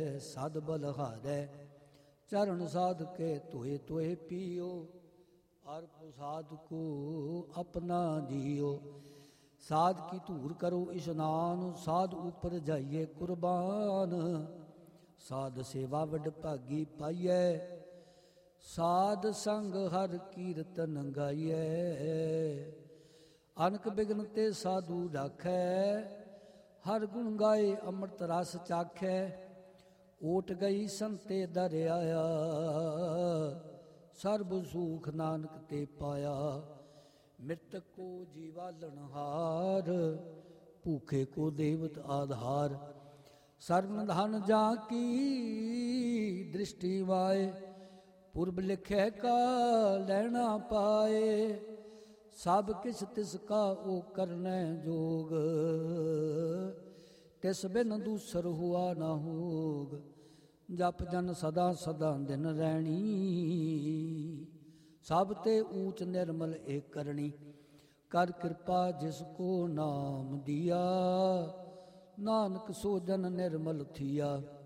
ਸਦ ਬਲਹਾਰੈ। ਚਰਨ ਸਾਧ ਕੇ ਤੋਏ ਤੋਏ ਪੀਓ, ਅਰ ਪ੍ਰਸਾਦ ਕੋ ਆਪਣਾ ਜੀਓ। ਸਾਧ ਕੀ ਧੂਰ ਕਰੋ ਇਸ਼ਨਾਨ, ਸਾਧ ਉਪਰ ਜਾਈਏ ਕੁਰਬਾਨ। ਸਾਧ ਸੇਵਾ ਵਡ ਭਾਗੀ ਪਾਈਐ, ਸਾਧ ਸੰਗ ਹਰ ਕੀਰਤਨ ਗਾਈਐ। ਅਨਕ ਬਿਗਨ ਤੇ ਸਾਧੂ ਰਾਖੈ, ਹਰ ਗੁਣ ਗਾਏ ਅੰਮ੍ਰਿਤ ਰਸ ਚਾਖੈ। ਓਟ ਗਈ ਸੰਤੇ ਦਰ ਆਇਆ, ਸਰਬ ਸੁਖ ਨਾਨਕ ਤੇ ਪਾਇਆ। ਮ੍ਰਿਤਕ ਕੋ ਜੀਵਾਲਣ ਹਾਰ, ਭੂਖੇ ਕੋ ਦੇਵਤ ਆਧਾਰ। ਸਰਵ ਧਨ ਜਾਂ ਕੀ ਦ੍ਰਿਸ਼ਟੀ ਵਾਏ, ਪੁਰਬ ਲਿਖੈ ਕਾ ਲੈਣਾ ਪਾਏ। ਸਭ ਕਿਛ ਤਿਸ ਕਾ ਉਹ ਕਰਨੈ ਜੋਗ, ਤਿਸ ਬਿਨ ਦੂਸਰ ਹੁਆ ਨਾ ਹੋਗ। ਜਪ ਜਨ ਸਦਾ ਸਦਾ ਦਿਨ ਰਹਿਣੀ, ਸਭ ਤੇ ਊਚ ਨਿਰਮਲ ਏਕ ਕਰਨੀ। ਕਰ ਕਿਰਪਾ ਜਿਸ ਕੋ ਨਾਮ ਦੀਆ, ਨਾਨਕ ਸੋ ਜਨ ਨਿਰਮਲ ਥੀਆ।